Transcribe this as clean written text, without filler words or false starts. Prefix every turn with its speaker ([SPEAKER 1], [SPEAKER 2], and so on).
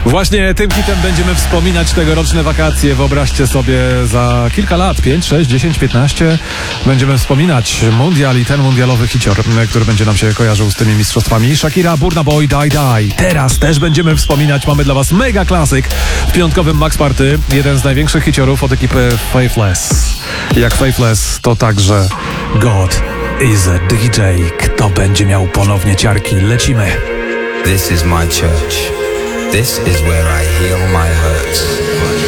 [SPEAKER 1] Właśnie tym hitem będziemy wspominać tegoroczne wakacje. Wyobraźcie sobie, za kilka lat, 5, 6, 10, 15, będziemy wspominać mundial i ten mundialowy hicior, który będzie nam się kojarzył z tymi mistrzostwami. Shakira, Burna Boy, Die Die. Teraz też będziemy wspominać. Mamy dla was mega klasyk w piątkowym Max Party. Jeden z największych hiciorów od ekipy Faithless. Jak Faithless, to także God is a DJ. Kto będzie miał ponownie ciarki? Lecimy.
[SPEAKER 2] This is my church. This is where I heal my hurts.